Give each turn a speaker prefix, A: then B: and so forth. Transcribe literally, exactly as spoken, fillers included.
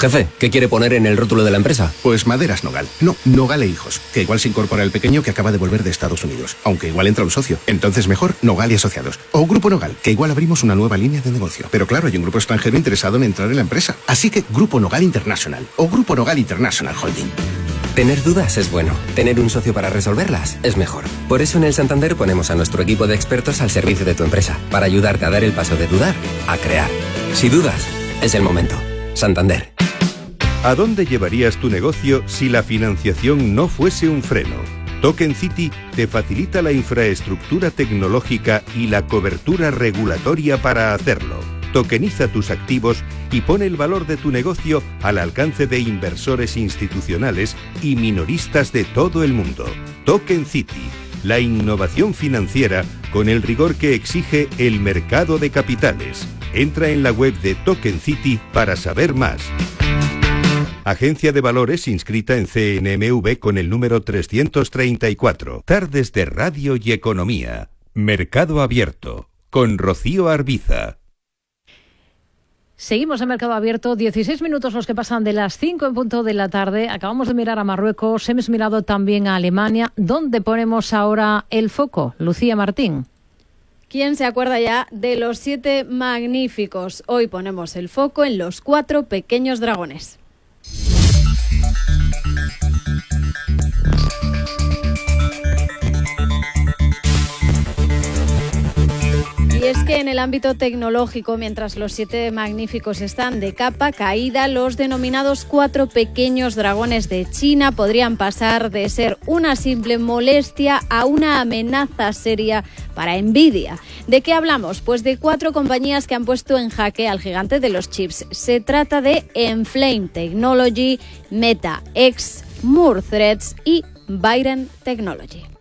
A: Jefe, ¿qué quiere poner en el rótulo de la empresa?
B: Pues Maderas Nogal. No, Nogal e Hijos, que igual se incorpora el pequeño que acaba de volver de Estados Unidos. Aunque igual entra un socio. Entonces mejor Nogal y Asociados. O Grupo Nogal, que igual abrimos una nueva línea de negocio. Pero claro, hay un grupo extranjero interesado en entrar en la empresa. Así que Grupo Nogal International o Grupo Nogal International Holding.
A: Tener dudas es bueno. Tener un socio para resolverlas es mejor. Por eso en el Santander ponemos a nuestro equipo de expertos al servicio de tu empresa, para ayudarte a dar el paso de dudar a crear. Si dudas, es el momento. Santander.
C: ¿A dónde llevarías tu negocio si la financiación no fuese un freno? Token City te facilita la infraestructura tecnológica y la cobertura regulatoria para hacerlo. Tokeniza tus activos y pone el valor de tu negocio al alcance de inversores institucionales y minoristas de todo el mundo. Token City, la innovación financiera con el rigor que exige el mercado de capitales. Entra en la web de Token City para saber más. Agencia de Valores inscrita en C N M V con el número trescientos treinta y cuatro. Tardes de Radio y Economía. Mercado Abierto. Con Rocío Arbiza.
D: Seguimos en Mercado Abierto, dieciséis minutos los que pasan de las cinco en punto de la tarde. Acabamos de mirar a Marruecos, hemos mirado también a Alemania. ¿Dónde ponemos ahora el foco? Lucía Martín.
E: ¿Quién se acuerda ya de los siete magníficos? Hoy ponemos el foco en los cuatro pequeños dragones. Y es que en el ámbito tecnológico, mientras los siete magníficos están de capa caída, los denominados cuatro pequeños dragones de China podrían pasar de ser una simple molestia a una amenaza seria para Nvidia. ¿De qué hablamos? Pues de cuatro compañías que han puesto en jaque al gigante de los chips. Se trata de Enflame Technology, MetaX, Moore Threads y Byron Technology.